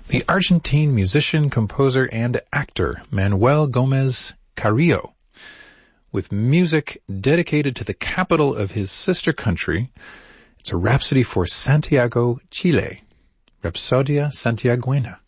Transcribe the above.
the Argentine musician, composer, and actor Manuel Gomez Carrillo, with music dedicated to the capital of his sister country. It's a rhapsody for Santiago, Chile, Rapsodia Santiaguena.